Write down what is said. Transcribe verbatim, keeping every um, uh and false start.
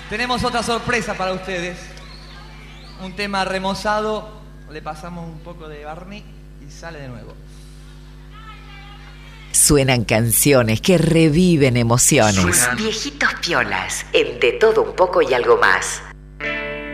Tenemos otra sorpresa para ustedes. Un tema remozado. Le pasamos un poco de barniz y sale de nuevo. Suenan canciones que reviven emociones. Suenan viejitos piolas en De Todo Un Poco y Algo Más.